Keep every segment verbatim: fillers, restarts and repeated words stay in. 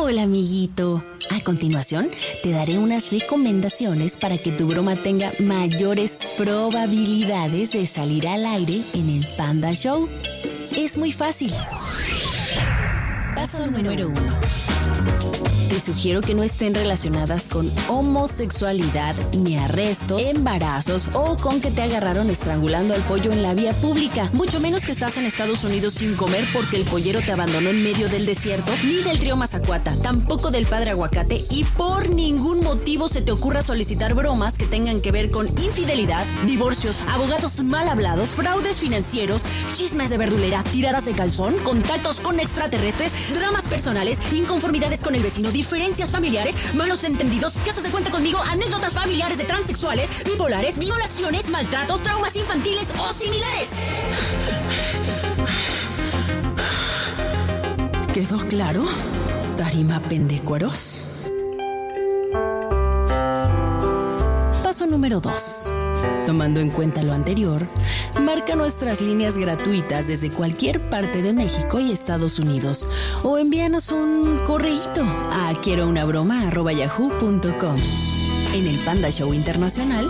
Hola, amiguito. A continuación, te daré unas recomendaciones para que tu broma tenga mayores probabilidades de salir al aire en el Panda Show. Es muy fácil. Paso número uno. Te sugiero que no estén relacionadas con homosexualidad, ni arrestos, embarazos o con que te agarraron estrangulando al pollo en la vía pública. Mucho menos que estás en Estados Unidos sin comer porque el pollero te abandonó en medio del desierto, ni del trío Mazacuata, tampoco del padre Aguacate, y por ningún motivo se te ocurra solicitar bromas que tengan que ver con infidelidad, divorcios, abogados mal hablados, fraudes financieros, chismes de verdulera, tiradas de calzón, contactos con extraterrestres, dramas personales, inconformidades con el vecino, diferencias familiares, malos entendidos, casos de cuenta conmigo, anécdotas familiares de transexuales, bipolares, violaciones, maltratos, traumas infantiles o similares. ¿Quedó claro? Tarima pendecueros. Paso número dos. Tomando en cuenta lo anterior, marca nuestras líneas gratuitas desde cualquier parte de México y Estados Unidos o envíanos un correíto a quiero una broma arroba yahoo punto com. En el Panda Show Internacional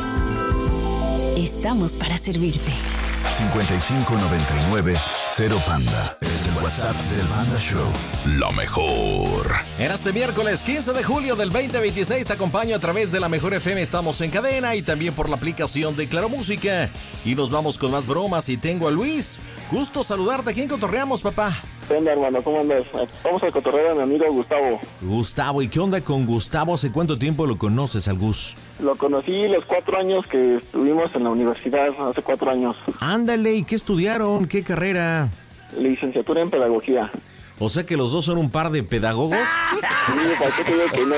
estamos para servirte. cincuenta y cinco noventa y nueve cero Panda. Es el WhatsApp del Panda Show. La mejor. En este miércoles quince de julio del veinte veintiséis te acompaño a través de la Mejor F M. Estamos en cadena y también por la aplicación de Claro Música. Y nos vamos con más bromas y tengo a Luis. Gusto saludarte. ¿A quién cotorreamos, papá? ¿Qué onda, hermano? ¿Cómo andas? Vamos a cotorrear a mi amigo Gustavo. Gustavo, ¿y qué onda con Gustavo? ¿Hace cuánto tiempo lo conoces, al Gus? Lo conocí los cuatro años que estuvimos en la universidad, hace cuatro años. Ándale, ¿y qué estudiaron? ¿Qué carrera? Licenciatura en Pedagogía. O sea que los dos son un par de pedagogos. Sí, ¿para qué te digo que no?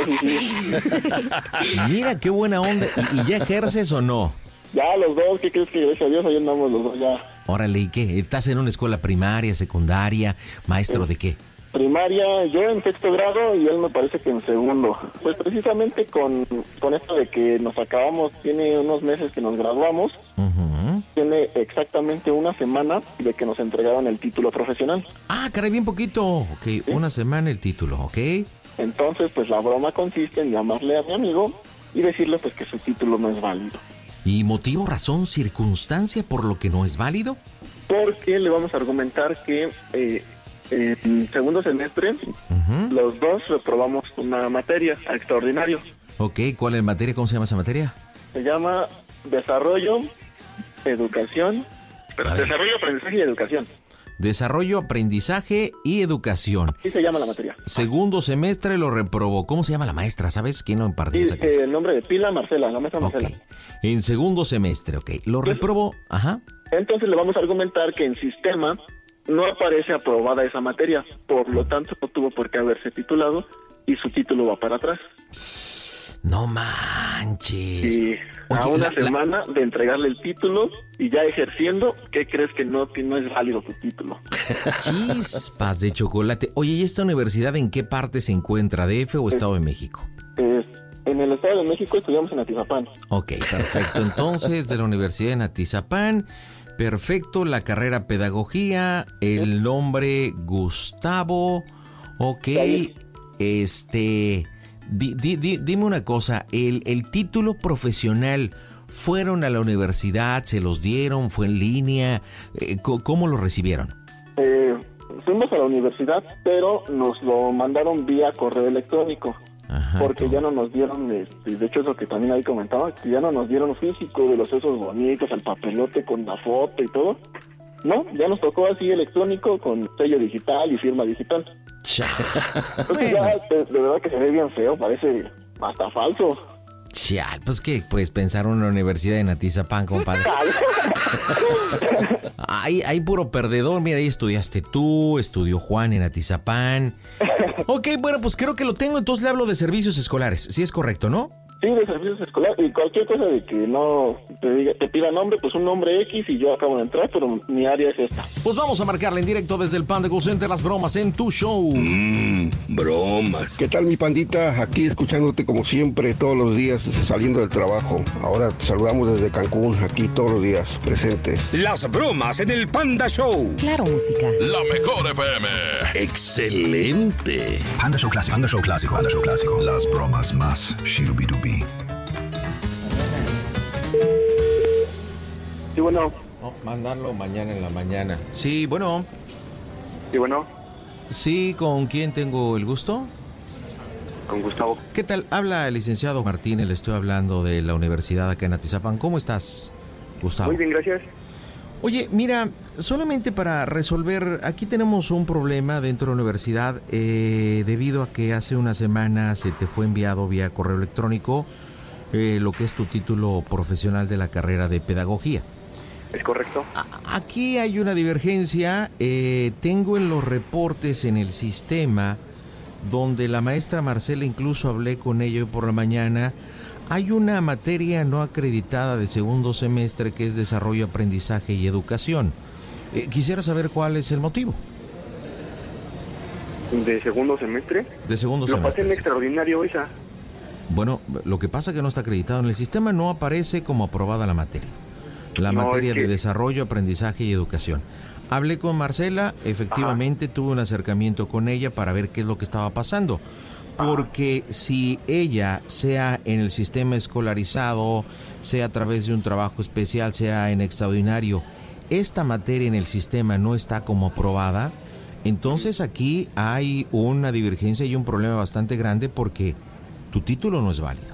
Sí, sí. Mira, qué buena onda. ¿Y, y ya ejerces o no? Ya, los dos, ¿qué crees que gracias a Dios ahí andamos los dos ya? Órale, ¿y qué? ¿Estás en una escuela primaria, secundaria? ¿Maestro de qué? Primaria, yo en sexto grado y él me parece que en segundo. Pues precisamente con, con esto de que nos acabamos, tiene unos meses que nos graduamos, uh-huh. Tiene exactamente una semana de que nos entregaron el título profesional. Ah, caray, bien poquito. Ok, ¿sí? Una semana el título, ok. Entonces, pues la broma consiste en llamarle a mi amigo y decirle pues que su título no es válido. ¿Y motivo, razón, circunstancia por lo que no es válido? Porque le vamos a argumentar que eh, en segundo semestre uh-huh. los dos reprobamos una materia extraordinario. Ok, ¿cuál es la materia? ¿Cómo se llama esa materia? Se llama Desarrollo, Educación, pero Desarrollo, Aprendizaje y Educación. Desarrollo, Aprendizaje y Educación. Así se llama la materia. Segundo semestre lo reprobó. ¿Cómo se llama la maestra? ¿Sabes quién lo impartió? Sí, eh, el nombre de pila, Marcela, la maestra Marcela. Okay. En segundo semestre, ok. Lo reprobó, ajá. Entonces le vamos a argumentar que en sistema no aparece aprobada esa materia, por lo tanto no tuvo por qué haberse titulado y su título va para atrás. No manches. Y a Oye, una la, semana la... de entregarle el título y ya ejerciendo, ¿qué crees que no, que no es válido tu título? Chispas de chocolate. Oye, ¿y esta universidad en qué parte se encuentra? ¿D F o Estado de México? Es, en el Estado de México, estudiamos en Atizapán. Ok, perfecto. Entonces, de la Universidad en Atizapán, perfecto, la carrera Pedagogía, el nombre Gustavo, ok, este... Di, di, di, dime una cosa, el, el título profesional, ¿fueron a la universidad, se los dieron, fue en línea? Eh, ¿Cómo lo recibieron? Eh, fuimos a la universidad, pero nos lo mandaron vía correo electrónico. Ajá, porque todo. Ya no nos dieron, este, de hecho eso que también ahí comentaba, que ya no nos dieron físico de los esos bonitos, el papelote con la foto y todo. No, ya nos tocó así electrónico con sello digital y firma digital. Entonces ya de, de verdad que se ve bien feo, parece hasta falso. Chal, pues que puedes pensar en una universidad en Atizapán, compadre. hay, hay puro perdedor, mira, ahí estudiaste tú, estudió Juan en Atizapán. Ok, bueno, pues creo que lo tengo, entonces le hablo de servicios escolares, sí es correcto, ¿no? Sí, de servicios escolares, y cualquier cosa de que no te, diga, te pida nombre, pues un nombre X y yo acabo de entrar, pero mi área es esta. Pues vamos a marcarle en directo desde el Panda Call Center las bromas en tu show. Mmm, bromas. ¿Qué tal, mi pandita? Aquí escuchándote como siempre, todos los días, saliendo del trabajo. Ahora te saludamos desde Cancún, aquí todos los días, presentes. Las bromas en el Panda Show. Claro, música. La mejor F M. Excelente. Panda Show Clásico. Panda Show Clásico. Panda Show Clásico. Las bromas más shirubidubi. Sí, bueno. No, mandarlo mañana en la mañana. Sí, bueno. Sí, bueno. Sí, ¿con quién tengo el gusto? Con Gustavo. ¿Qué tal? Habla el licenciado Martínez, le estoy hablando de la universidad acá en Atizapán. ¿Cómo estás, Gustavo? Muy bien, gracias. Oye, mira, solamente para resolver, aquí tenemos un problema dentro de la universidad eh, debido a que hace una semana se te fue enviado vía correo electrónico eh, lo que es tu título profesional de la carrera de pedagogía. ¿Es correcto? A- aquí hay una divergencia, eh, tengo en los reportes en el sistema donde la maestra Marcela, incluso hablé con ella hoy por la mañana. Hay una materia no acreditada de segundo semestre que es Desarrollo, Aprendizaje y Educación. Eh, quisiera saber cuál es el motivo. ¿De segundo semestre? De segundo Lo semestre. pasé en extraordinario esa. Bueno, lo que pasa es que no está acreditado en el sistema, no aparece como aprobada la materia. La No, materia es que- de Desarrollo, Aprendizaje y Educación. Hablé con Marcela, efectivamente tuve un acercamiento con ella para ver qué es lo que estaba pasando. Porque si ella, sea en el sistema escolarizado, sea a través de un trabajo especial, sea en extraordinario, esta materia en el sistema no está como aprobada, entonces aquí hay una divergencia y un problema bastante grande porque tu título no es válido.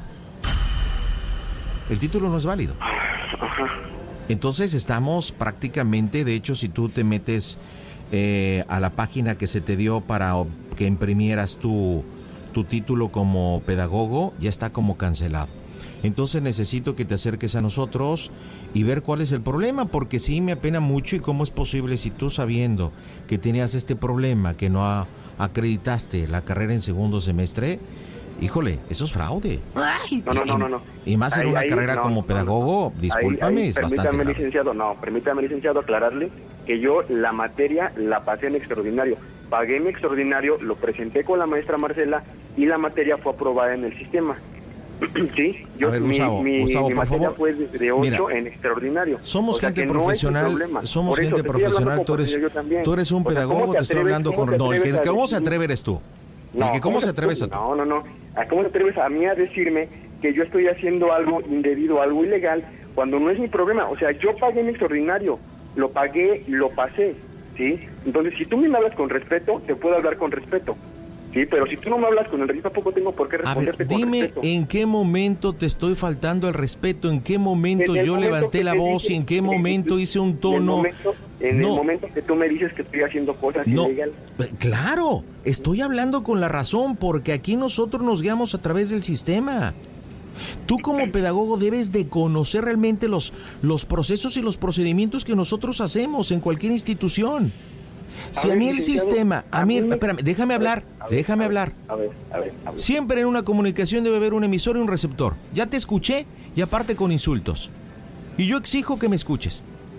El título no es válido. Entonces estamos prácticamente, de hecho, si tú te metes eh, a la página que se te dio para que imprimieras tu... tu título como pedagogo ya está como cancelado. Entonces necesito que te acerques a nosotros y ver cuál es el problema, porque sí me apena mucho y cómo es posible si tú sabiendo que tenías este problema, que no a- acreditaste la carrera en segundo semestre, híjole, eso es fraude. No, no, no, no. no. Y más en Ahí- una ahí, carrera no, como no, no. pedagogo, discúlpame, Ahí- ahí, es bastante permítame, grave. licenciado, no, permítame, licenciado, aclararle que yo la materia la pasé en extraordinario. Pagué mi extraordinario, lo presenté con la maestra Marcela y la materia fue aprobada en el sistema. Sí, yo A ver, mi, Gustavo, mi, Gustavo, mi por materia favor. fue de, de ocho Mira, en extraordinario. Somos O sea, gente que no es mi profesional, problema. somos Por eso, gente te estoy hablando profesional, como tú eres, profesional yo también. tú eres un O sea, pedagogo, ¿cómo te estoy atreves- hablando cómo con... te No, el que, atreves a ¿cómo se decir- atreve eres tú? No, el que ¿cómo se te- atreves a tú? No, no, no. ¿A ¿Cómo te atreves a mí a decirme que yo estoy haciendo algo indebido, algo ilegal, cuando no es mi problema? O sea, yo pagué mi extraordinario, lo pagué, lo pasé, ¿sí? Entonces, si tú me hablas con respeto, te puedo hablar con respeto, ¿sí? Pero si tú no me hablas con el respeto, tampoco tengo por qué A ver, responderte con dime respeto. en qué momento te estoy faltando el respeto, en qué momento En el yo momento levanté que la te voz dije- y en qué momento hice un En el tono. momento, en No. el momento que tú me dices que estoy haciendo cosas No, ilegales. eh, claro, estoy hablando con la razón porque aquí nosotros nos guiamos a través del sistema. Tú como pedagogo debes de conocer realmente los, los procesos y los procedimientos que nosotros hacemos en cualquier institución. Si A a ver, mí el licenciado, sistema, a a mí, mí me- espérame, déjame a ver, hablar, a ver, déjame a ver, hablar. A ver, a ver, a ver. Siempre en una comunicación debe haber un emisor y un receptor. Ya te escuché y aparte con insultos. Y yo exijo que me escuches.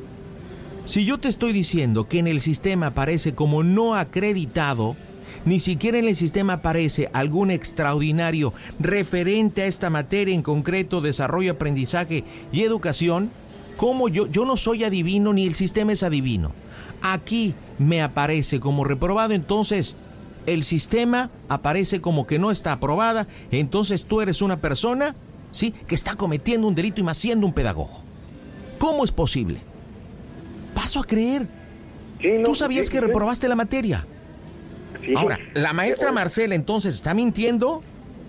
Si yo te estoy diciendo que en el sistema aparece como no acreditado, ni siquiera en el sistema aparece algún extraordinario referente a esta materia en concreto, desarrollo, aprendizaje y educación, ¿cómo yo? Yo no soy adivino ni el sistema es adivino. Aquí me aparece como reprobado, entonces el sistema aparece como que no está aprobada, entonces tú eres una persona, ¿sí?, que está cometiendo un delito y más siendo un pedagogo. ¿Cómo es posible? Paso a creer. Sí, no, ¿Tú sabías sí, que sí. reprobaste la materia? Sí. Ahora, ¿la maestra Pero- Marcela entonces está mintiendo?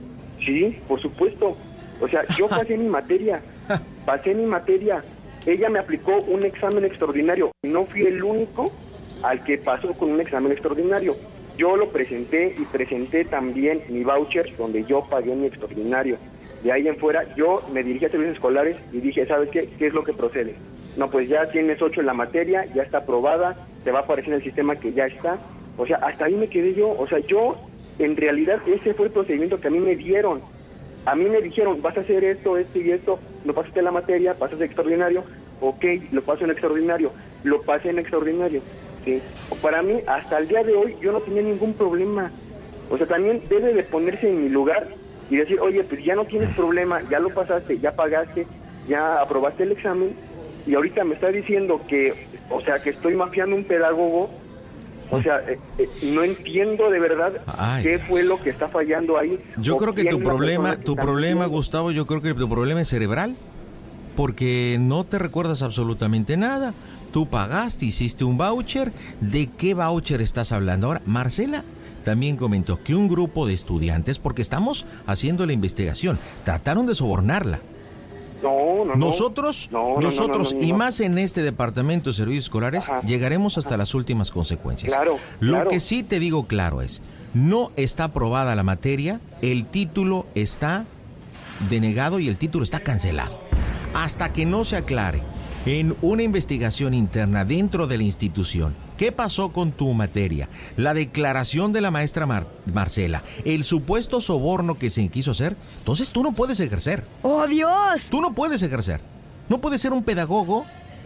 Sí, por supuesto. O sea, yo pasé mi materia, pasé mi materia. Ella me aplicó un examen extraordinario. No fui el único al que pasó con un examen extraordinario. Yo lo presenté y presenté también mi voucher donde yo pagué mi extraordinario. De ahí en fuera, yo me dirigí a servicios escolares y dije, ¿sabes qué? ¿Qué es lo que procede? No, pues ya tienes ocho en la materia, ya está aprobada, te va a aparecer en el sistema que ya está. O sea, hasta ahí me quedé yo. O sea, yo, en realidad, ese fue el procedimiento que a mí me dieron. A mí me dijeron, vas a hacer esto, esto y esto, no pasaste la materia, pasas de extraordinario, ok, lo paso en extraordinario, lo pasé en extraordinario, ¿sí? Para mí, hasta el día de hoy, yo no tenía ningún problema. O sea, también debe de ponerse en mi lugar y decir, oye, pues ya no tienes problema, ya lo pasaste, ya pagaste, ya aprobaste el examen, y ahorita me está diciendo que, o sea, que estoy mafiando un pedagogo. O sea, eh, eh, no entiendo de verdad Ay, qué fue lo que está fallando ahí. Yo creo que tu problema, que tu problema, haciendo. Gustavo, yo creo que tu problema es cerebral, porque no te recuerdas absolutamente nada. Tú pagaste, hiciste un voucher. ¿De qué voucher estás hablando ahora? Marcela también comentó que un grupo de estudiantes, porque estamos haciendo la investigación, trataron de sobornarla. No, no, nosotros, no, no, nosotros no, no, no, no, y no. más en este departamento de servicios escolares, Ajá. llegaremos hasta Ajá. las últimas consecuencias. Claro, Lo claro. que sí te digo claro es, no está aprobada la materia, el título está denegado y el título está cancelado. Hasta que no se aclare en una investigación interna dentro de la institución qué pasó con tu materia, la declaración de la maestra Mar- Marcela, el supuesto soborno que se quiso hacer, entonces tú no puedes ejercer. ¡Oh, Dios! Tú no puedes ejercer. No puedes ser un pedagogo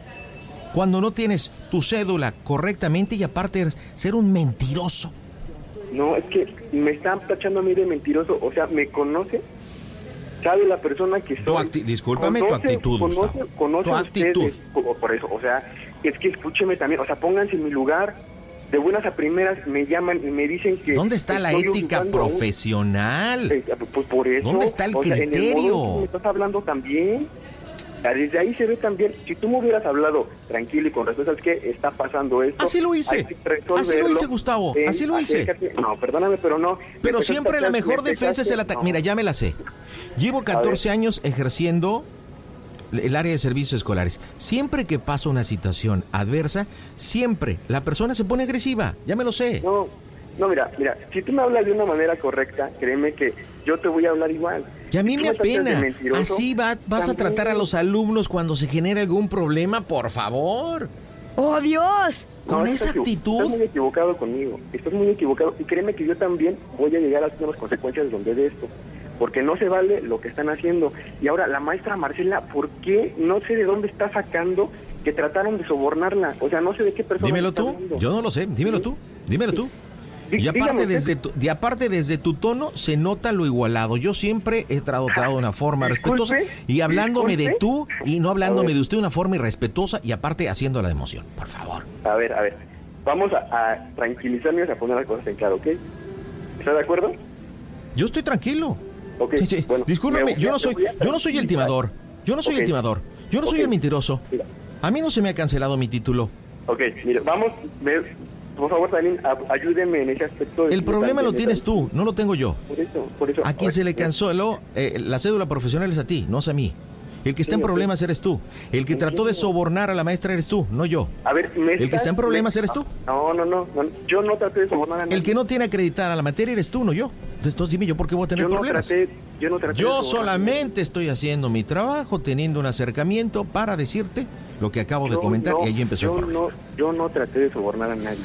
cuando no tienes tu cédula correctamente y aparte ser un mentiroso. No, es que me están tachando a mí de mentiroso, o sea, me conoce, sabe la persona que soy. Tu acti- discúlpame, conoce, tu actitud, conoce, Gustavo. conoce Tu actitud. Ustedes, por eso, o sea, es que escúcheme también, o sea, pónganse en mi lugar, de buenas a primeras me llaman y me dicen que... ¿Dónde está la ética profesional? Un, eh, pues por eso... ¿Dónde está el o sea, criterio? En el modo que me estás hablando también... Desde ahí se ve también, si tú me hubieras hablado tranquilo y con respeto, ¿sabes qué? Está pasando esto. Así lo hice, así lo hice, Gustavo, eh, así lo hice. Acércate. No, perdóname, pero no. Pero siempre la mejor defensa es el ataque. No. Mira, ya me la sé. Llevo catorce años ejerciendo el área de servicios escolares. Siempre que pasa una situación adversa, siempre la persona se pone agresiva, ya me lo sé. No, no, mira, mira, si tú me hablas de una manera correcta, créeme que yo te voy a hablar igual. Y a mí si me apena. Así va, vas también. a tratar a los alumnos cuando se genera algún problema, por favor. ¡Oh, Dios! Con no, esa estás, actitud. Estás muy equivocado conmigo. Estás muy equivocado. Y créeme que yo también voy a llegar a las mismas consecuencias donde de esto. Porque no se vale lo que están haciendo. Y ahora, la maestra Marcela, ¿por qué? No sé de dónde está sacando que trataron de sobornarla. O sea, no sé de qué persona. Dímelo tú. Hablando. Yo no lo sé. Dímelo ¿Sí? tú. Dímelo tú. Y aparte desde, tu, y aparte desde tu tono se nota lo igualado. Yo siempre he tratado de una forma disculpe, respetuosa y hablándome disculpe. de tú y no hablándome de usted de una forma irrespetuosa y aparte haciéndola de emoción. Por favor. A ver, a ver. Vamos a, a tranquilizarnos y a poner las cosas en claro, ¿ok? ¿Estás de acuerdo? Yo estoy tranquilo. Okay, sí, sí. Bueno, discúlpame, yo no soy, yo no soy el timador. Yo no soy okay. el timador. Yo no okay. soy el mentiroso. Mira. A mí no se me ha cancelado mi título. Ok, mire, vamos, ver, por favor también ayúdenme en ese aspecto. El problema lo tienes tú, no lo tengo yo. Por eso, por eso. A quien se le canceló eh, la cédula profesional es a ti, no es a mí. El que está sí, en problemas okay. eres tú. El que trató de sobornar a la maestra eres tú, no yo. A ver, ¿me El que está en problemas me... eres tú. No, no, no, no. Yo no traté de sobornar a nadie. El que no tiene acreditada la materia eres tú, no yo. Entonces, entonces dime yo por qué voy a tener yo no problemas. Traté, yo no traté Yo solamente estoy haciendo mi trabajo, teniendo un acercamiento para decirte lo que acabo yo de comentar no, y ahí empezó yo el problema. No, yo no traté de sobornar a nadie.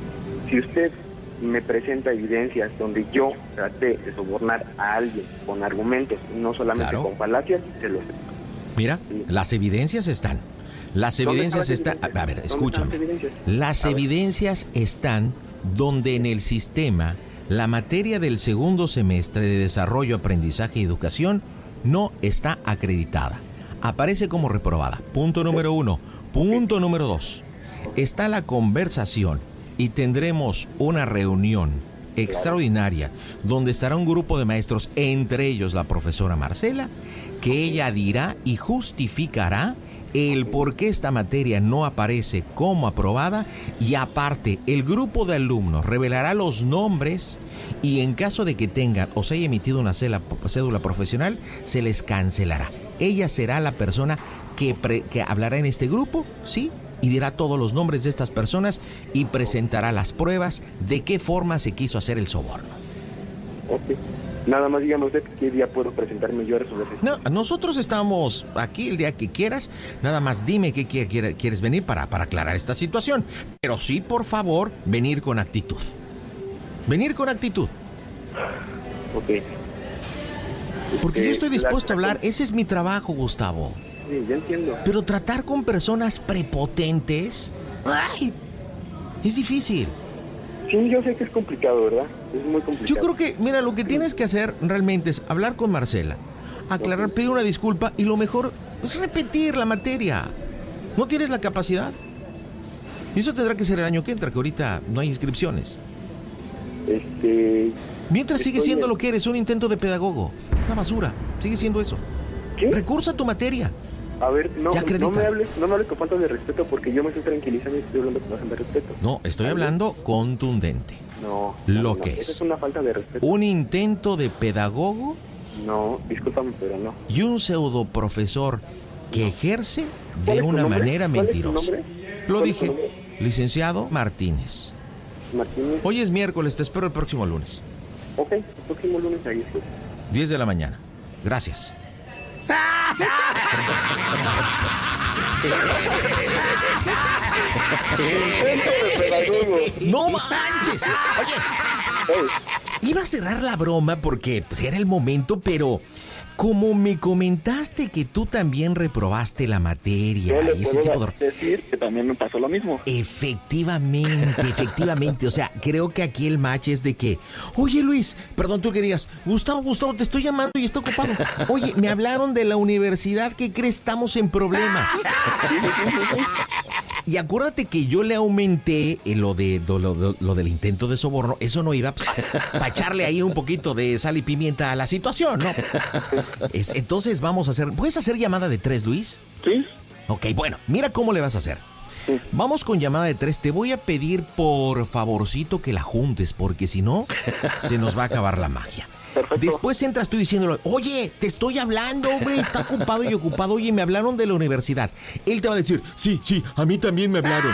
Si usted me presenta evidencias donde yo traté de sobornar a alguien con argumentos, no solamente claro. con falacias, se lo acepto. Mira, sí. las evidencias están. Las evidencias están... A ver, escúchame. Las evidencias, las evidencias están donde en el sistema la materia del segundo semestre de desarrollo, aprendizaje y educación no está acreditada. Aparece como reprobada. Punto número uno. Punto número dos. Está la conversación y tendremos una reunión extraordinaria donde estará un grupo de maestros, entre ellos la profesora Marcela, que ella dirá y justificará el por qué esta materia no aparece como aprobada y aparte el grupo de alumnos revelará los nombres y en caso de que tengan o se haya emitido una cédula profesional se les cancelará. Ella será la persona que, pre, que hablará en este grupo, ¿sí? Y dirá todos los nombres de estas personas y presentará las pruebas de qué forma se quiso hacer el soborno. Ok. Nada más dígame usted qué día puedo presentarme yo a resolver esto. No, nosotros estamos aquí el día que quieras. Nada más dime qué quieres venir para, para aclarar esta situación. Pero sí, por favor, venir con actitud. Venir con actitud. Ok. Porque yo estoy dispuesto a hablar, ese es mi trabajo, Gustavo. Sí, ya entiendo. Pero tratar con personas prepotentes, ¡ay!, es difícil. Sí, yo sé que es complicado, ¿verdad? Es muy complicado. Yo creo que, mira, lo que tienes que hacer realmente es hablar con Marcela, aclarar, pedir una disculpa y lo mejor es repetir la materia. ¿No tienes la capacidad? Y eso tendrá que ser el año que entra, que ahorita no hay inscripciones. Este... Mientras sigue siendo lo que eres, un intento de pedagogo. Una basura, sigue siendo eso. ¿Qué? Recursa tu materia. A ver, no, Ya, no me hables, no me hables con falta de respeto porque yo me estoy tranquilizando y estoy hablando con falta de respeto. No, estoy hablando contundente. No. Lo no, que no, es. Esa es una falta de respeto. Un intento de pedagogo No, discúlpame, pero no. y un pseudo profesor que ejerce ¿Cuál de es tu una nombre? manera ¿Cuál es tu mentirosa. nombre? Lo ¿Cuál es tu dije, nombre? licenciado Martínez. Martínez. Hoy es miércoles, te espero el próximo lunes. Ok, el próximo lunes ahí estoy. diez de la mañana. Gracias. ¡No manches! Oye, iba a cerrar la broma porque pues, era el momento, pero como me comentaste que tú también reprobaste la materia Yo le y ese puedo tipo de... decir que también me pasó lo mismo. Efectivamente, efectivamente. O sea, creo que aquí el match es de que, oye Luis, perdón, tú querías, Gustavo, Gustavo, te estoy llamando y está ocupado. Oye, me hablaron de la universidad, ¿qué crees? Estamos en problemas. Y acuérdate que yo le aumenté en lo, de, lo, lo, lo del intento de soborno. Eso no iba pues, para echarle ahí un poquito de sal y pimienta a la situación, ¿no? Es, entonces vamos a hacer... ¿Puedes hacer llamada de tres, Luis? Sí. Ok, bueno, mira cómo le vas a hacer. Sí. Vamos con llamada de tres. Te voy a pedir por favorcito que la juntes, porque si no, se nos va a acabar la magia. Perfecto. Después entras tú diciéndolo, oye, te estoy hablando, güey, está ocupado y ocupado, oye, me hablaron de la universidad. Él te va a decir, sí, sí, a mí también me hablaron.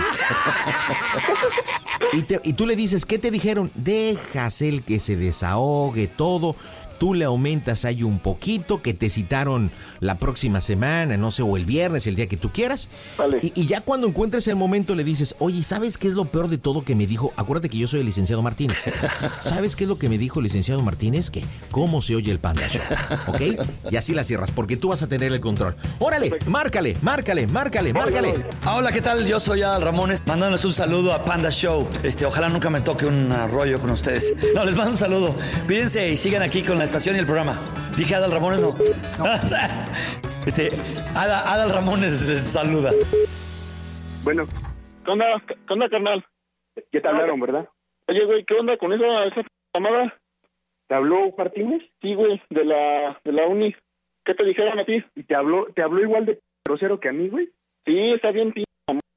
y, te, y tú le dices, ¿qué te dijeron? Dejas el que se desahogue todo. Tú le aumentas ahí un poquito, que te citaron la próxima semana, no sé, o el viernes, el día que tú quieras. Vale. Y, y ya cuando encuentres el momento le dices, oye, ¿sabes qué es lo peor de todo que me dijo? Acuérdate que yo soy el licenciado Martínez. ¿Sabes qué es lo que me dijo el licenciado Martínez? Que cómo se oye el Panda Show, ¿ok? Y así la cierras, porque tú vas a tener el control. ¡Órale! Márcale, márcale, márcale, márcale. Hola, ¿qué tal? Yo soy Adal Ramones, mandándoles un saludo a Panda Show. Este, ojalá nunca me toque un rollo con ustedes. No, les mando un saludo. Cuídense y sigan aquí con la estación y el programa. Dije Adal Ramones, no. no. Este, Adal, Adal Ramones les saluda. Bueno. ¿Qué onda, qué onda, carnal? Ya te hablaron, ¿verdad? Oye, güey, ¿qué onda con esa, esa llamada? ¿Te habló Martínez? Sí, güey, de la, de la uni. ¿Qué te dijeron a ti? ¿Y te habló, te habló igual de grosero que a mí, güey? Sí, está bien, tío.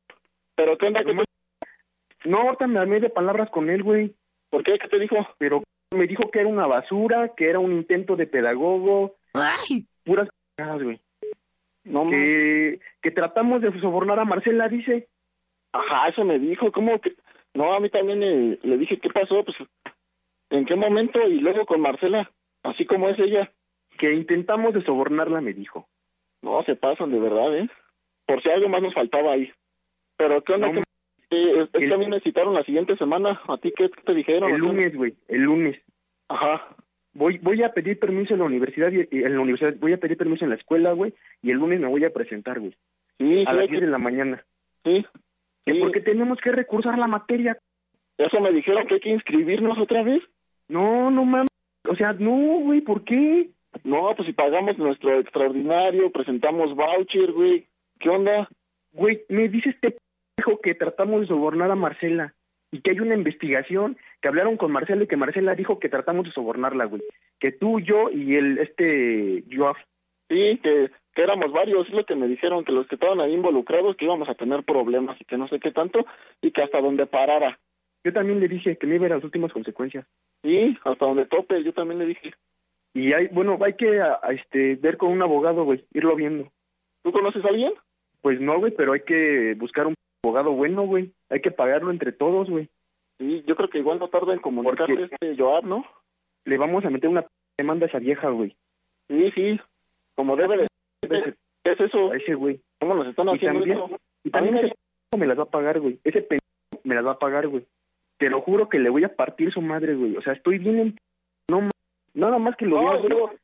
Pero ¿qué onda? ¿Qué te... No, ahorita me armé de palabras con él, güey. ¿Por qué? ¿Qué te dijo? Pero me dijo que era una basura, que era un intento de pedagogo. ¡Ay! Puras cagadas, güey. No, que, que tratamos de sobornar a Marcela, dice. Ajá, eso me dijo. ¿Cómo que...? No, a mí también le, le dije, ¿qué pasó? Pues, ¿en qué momento? Y luego con Marcela, así como es ella. Que intentamos de sobornarla, me dijo. No, se pasan, de verdad, ¿eh? Por si algo más nos faltaba ahí. Pero, ¿qué onda? No, ¿Qué... Eh, es el... que a mí me citaron la siguiente semana. ¿A ti qué te dijeron? El lunes, güey, el lunes. Ajá. Voy voy a pedir permiso en la universidad, y, y en la universidad voy a pedir permiso en la escuela, güey, y el lunes me voy a presentar, güey. Sí, a sí, las diez que... de la mañana. Sí. sí. Porque tenemos que recursar la materia. ¿Eso me dijeron que hay que inscribirnos otra vez? No, no mames. O sea, no, güey, ¿por qué? No, pues si pagamos nuestro extraordinario, presentamos voucher, güey. ¿Qué onda? Güey, me dice este p***jo que tratamos de sobornar a Marcela y que hay una investigación, que hablaron con Marcela y que Marcela dijo que tratamos de sobornarla, güey. Que tú, yo y el, este, Joaf. Sí, que, que éramos varios, es lo que me dijeron, que los que estaban ahí involucrados, que íbamos a tener problemas y que no sé qué tanto, y que hasta donde parara. Yo también le dije que me iba a las últimas consecuencias. Sí, hasta donde tope, yo también le dije. Y hay, bueno, hay que a, a, este ver con un abogado, güey, irlo viendo. ¿Tú conoces a alguien? Pues no, güey, pero hay que buscar un abogado bueno, güey. Hay que pagarlo entre todos, güey. Sí, yo creo que igual no tarda en comunicarle este Joab, ¿no? Le vamos a meter una demanda a esa vieja, güey. Sí, sí, como debe de ser. ¿Qué es eso? A ese güey. ¿Cómo nos están haciendo y también, eso? Y también ese p*** me las va a pagar, güey. Ese p*** me las va a pagar, güey. Te lo juro que le voy a partir su madre, güey. O sea, estoy bien en... No, nada más que lo no, digo. digo,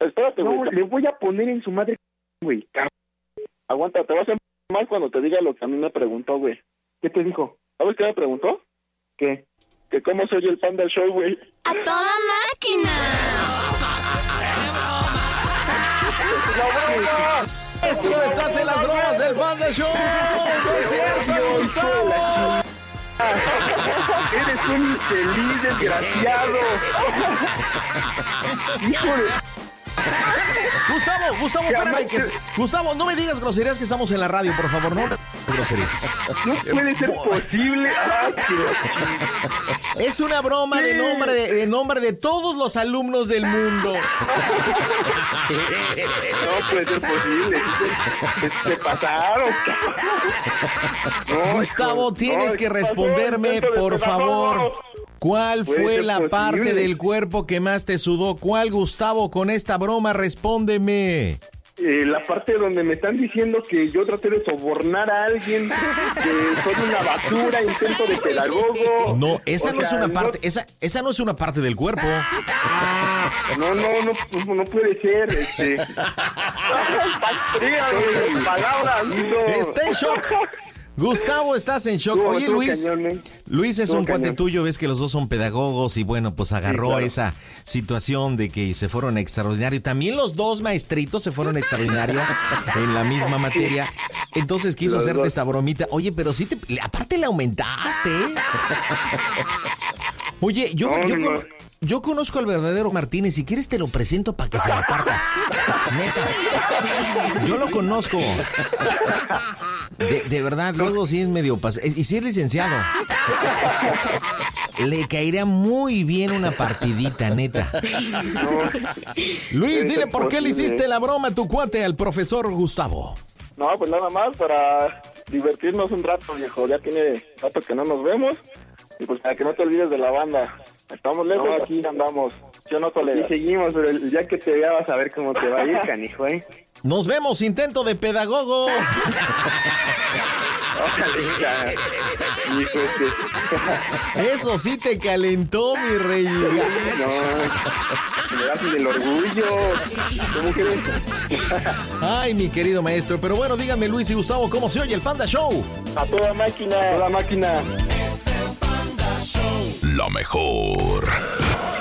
Espérate, güey. No, le voy a poner en su madre, güey. Aguanta, te vas a mal cuando te diga lo que a mí me preguntó, güey. ¿Qué te dijo? ¿Sabes qué me preguntó? ¿Qué? Que cómo soy el Panda Show, güey. ¡A toda máquina! Maestro, estás en las bromas del Panda Show. ¡No es cierto, Gustavo! Eres un infeliz desgraciado. Hijo de... Gustavo, Gustavo, espérame. Que... Gustavo, no me digas groserías que estamos en la radio, por favor, no groserías. No puede ser posible. Ah, es una broma de nombre de, de nombre de todos los alumnos del mundo. No puede ser posible. Se, se pasaron. No, Gustavo, tienes no, que responderme, por favor. ¿Cuál fue la posible? parte del cuerpo que más te sudó? ¿Cuál, Gustavo? Con esta broma, respóndeme. Eh, la parte donde me están diciendo que yo traté de sobornar a alguien, que soy una basura, intento de pedagogo. No, esa o no sea, es una parte, no... esa, esa no es una parte del cuerpo. Ah, no, no, no, no puede ser, este. Palabras, no. Está en shock. Gustavo, estás en shock. Oye, Luis, cañón, ¿eh? Luis es Todo un cañón. cuate tuyo, ves que los dos son pedagogos y bueno, pues agarró sí, claro. esa situación de que se fueron extraordinario. También los dos maestritos se fueron extraordinario en la misma materia. Entonces quiso los hacerte dos. esta bromita. Oye, pero sí te, aparte le aumentaste. Oye, yo, no, yo, no. Con, yo conozco al verdadero Martínez. Si quieres te lo presento para que se la partas. Neta. Yo lo conozco. De, de verdad, luego sí es medio pas... Y sí es licenciado. Le caería muy bien una partidita, neta. No. Luis, dile por qué le hiciste la broma a tu cuate al profesor Gustavo. No, pues nada más para divertirnos un rato, viejo. Ya tiene rato que no nos vemos. Y pues para que no te olvides de la banda. Estamos lejos, no, aquí andamos. Yo no tolero. Y seguimos, pero ya que te vea vas a ver cómo te va a ir, canijo, ¿eh? Nos vemos, intento de pedagogo. Eso sí te calentó, mi rey. No, me das del orgullo. ¿Cómo crees? Ay, mi querido maestro. Pero bueno, díganme, Luis y Gustavo, ¿cómo se oye el Panda Show? A toda máquina. A toda máquina. Es el Panda Show. La mejor.